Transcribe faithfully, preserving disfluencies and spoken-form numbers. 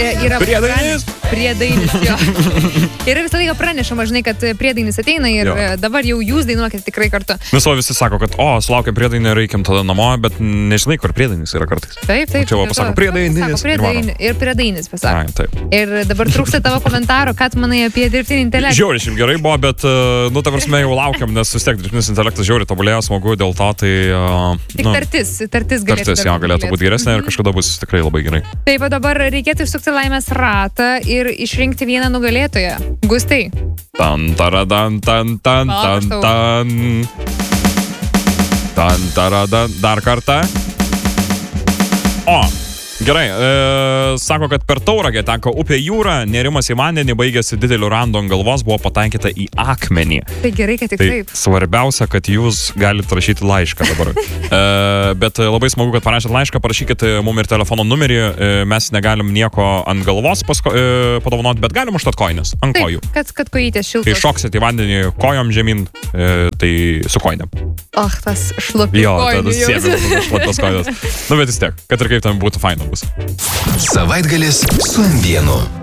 Yra Priedainis. Priedainis, jo. Ir visą laiką pranešama, žinai, kad priedainis ateina ir Jo. dabar jau jūs dainuokite tikrai kartu. Nes o visi sako, kad o, sulaukiam priedainį, reikiam tada namo, bet nežinai, kur priedainis yra kartais. Taip, taip. Čia va pasako priedainis. Sako, priedainis. Ir priedainis pasako. Ai, taip. Ir dabar trūksta tavo komentaro, ką tu manai apie dirbtinį intelektą. Žiauriai, šiaip gerai buvo, bet, uh, nu, ta prasme, jau laukiam, nes vis tiek dirbtinis intelektas žiauriai tobulėjo, smagu dėl to, tai... Uh, Tik nu, tartis, tartis galėtų. tartis, jo, galėtų būti geresnė ir kažkada bus tikrai labai gerai. Taip, o dabar reikėtų išsukti laimės ratą ir išrinkti vieną nugalėtoją. Gustai. Tan, taradan, tan, tan, tan, tan. Tan, taradan, dar kartą. O, gerai, e, sako, kad per Tauragę teko upė jūra, nerimas į vandenį, baigėsi dideliu randu ant galvos, buvo pataikyta į akmenį. Tai gerai, kad tik Tai taip. svarbiausia, kad jūs galite rašyti laišką dabar. e, bet labai smagu, kad parašėt laišką, parašykit mum ir telefono numerį, e, mes negalim nieko ant galvos pasko, e, padovanoti, bet galim užtat koinės, ant Taip, kojų. kad, kad kojytės Kai šiltos. šoksit į vandenį kojom žemyn, e, tai su koinėm. Och, tas šlapių Jo, kojinių tada jausmas. sėdėm šlapios kojos. Nu, bet vis tiek, kad ir kaip tam būtų faina bus. Savaitgalis su M vienu.